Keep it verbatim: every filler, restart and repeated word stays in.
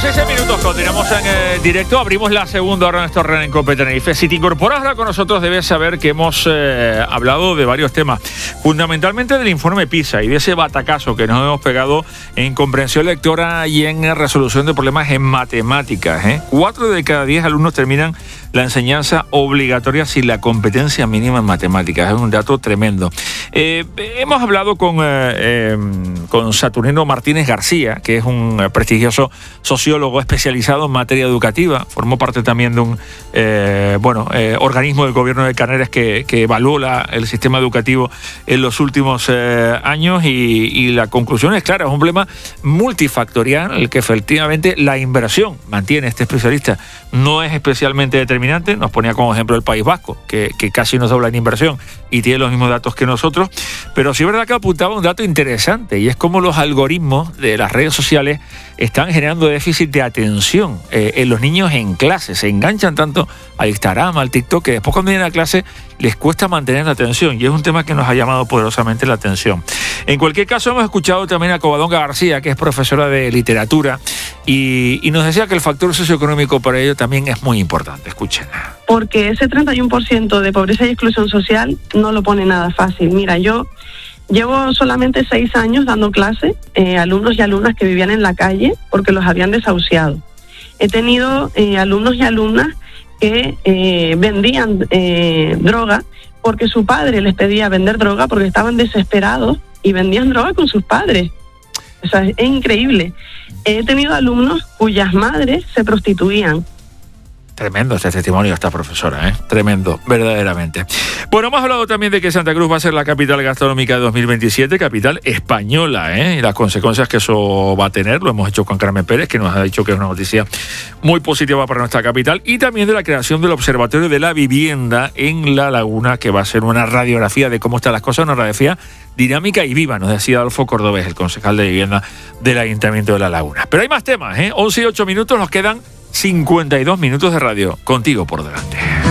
doce minutos, continuamos en eh, directo. Abrimos la segunda hora de nuestro Ren en Cope Tenerife. Si te incorporas ahora con nosotros, debes saber que hemos eh, hablado de varios temas, fundamentalmente del informe PISA y de ese batacazo que nos hemos pegado en comprensión lectora y en resolución de problemas en matemáticas. ¿eh? Cuatro de cada diez alumnos terminan la enseñanza obligatoria sin la competencia mínima en matemáticas. Es un dato tremendo. Eh, hemos hablado con, eh, eh, con Saturnino Martínez García, que es un eh, prestigioso sociólogo especializado en materia educativa. Formó parte también de un eh, bueno eh, organismo del gobierno de Canarias que, que evaluó la, el sistema educativo en los últimos eh, años y, y la conclusión es clara, es un problema multifactorial, el que efectivamente la inversión, mantiene este especialista, no es especialmente determinante. Nos ponía como ejemplo el País Vasco, que, que casi nos dobla en inversión y tiene los mismos datos que nosotros, pero sí es verdad que apuntaba un dato interesante, y es cómo los algoritmos de las redes sociales están generando déficit de atención eh, en los niños en clase. Se enganchan tanto al Instagram, al TikTok, que después cuando vienen a clase les cuesta mantener la atención, y es un tema que nos ha llamado poderosamente la atención. En cualquier caso, hemos escuchado también a Covadonga García, que es profesora de literatura, y, y nos decía que el factor socioeconómico para ello también es muy importante. Escuchen. Porque ese treinta y uno por ciento de pobreza y exclusión social no lo pone nada fácil. Mira, yo llevo solamente seis años dando clases eh, a alumnos y alumnas que vivían en la calle porque los habían desahuciado. He tenido eh, alumnos y alumnas que eh, vendían eh, droga porque su padre les pedía vender droga porque estaban desesperados y vendían droga con sus padres. O sea, es increíble. He tenido alumnos cuyas madres se prostituían. Tremendo este testimonio de esta profesora, ¿eh? Tremendo, verdaderamente. Bueno, hemos hablado también de que Santa Cruz va a ser la capital gastronómica de dos mil veintisiete, capital española, ¿eh? Y las consecuencias que eso va a tener, lo hemos hecho con Carmen Pérez, que nos ha dicho que es una noticia muy positiva para nuestra capital, y también de la creación del Observatorio de la Vivienda en La Laguna, que va a ser una radiografía de cómo están las cosas, una radiografía dinámica y viva, nos decía Adolfo Cordobés, el concejal de Vivienda del Ayuntamiento de La Laguna. Pero hay más temas, ¿eh? once y ocho minutos, nos quedan cincuenta y dos minutos de radio contigo por delante.